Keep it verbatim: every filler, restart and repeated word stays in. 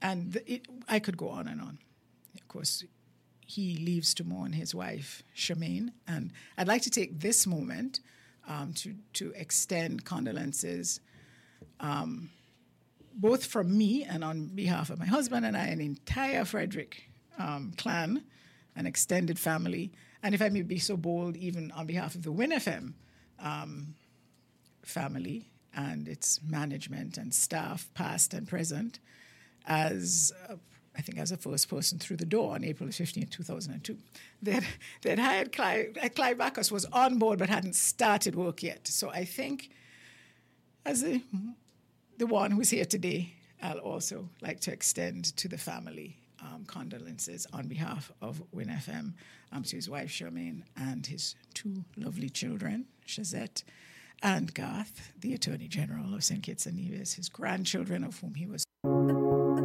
and the, it, I could go on and on. Of course, he leaves to mourn his wife, Charmaine. And I'd like to take this moment um, to, to extend condolences, um, both from me and on behalf of my husband and I, and the entire Frederick um, clan and extended family. And if I may be so bold, even on behalf of the Win F M um, family and its management and staff, past and present, as uh, I think as a first person through the door on April fifteenth, two thousand two. That that hired Clive, Clive Backus was on board but hadn't started work yet. So I think as the, the one who's here today, I'll also like to extend to the family um, condolences on behalf of Win F M, um, to his wife Charmaine and his two lovely children, Shazette and Garth, the Attorney General of Saint Kitts and Nevis, his grandchildren of whom he was